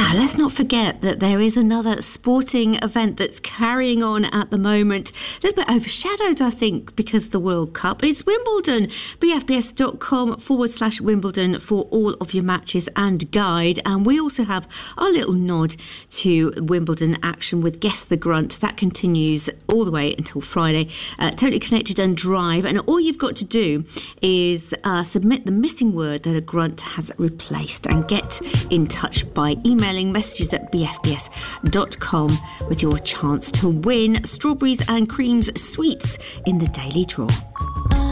Now, let's not forget that there is another sporting event that's carrying on at the moment. A little bit overshadowed, I think, because of the World Cup. It's Wimbledon. bfbs.com/Wimbledon for all of your matches and guide. And we also have our little nod to Wimbledon action with Guess the Grunt. That continues all the way until Friday. Totally Connected and Drive. And all you've got to do is submit the missing word that a grunt has replaced and get in touch by emailing messages at bfbs.com with your chance to win Strawberries and Creams sweets in the daily draw.